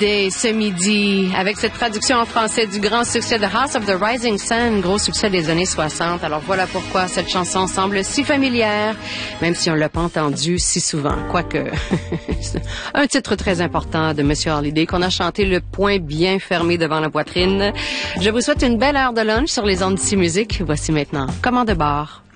Day ce midi avec cette traduction en français du grand succès de House of the Rising Sun, gros succès des années 60. Alors voilà pourquoi cette chanson semble si familière, même si on l'a pas entendue si souvent. Quoique, un titre très important de Monsieur Hallyday qu'on a chanté le poing bien fermé devant la poitrine. Je vous souhaite une belle heure de lunch sur les ondes d'ici musique. Voici maintenant Commande de bord.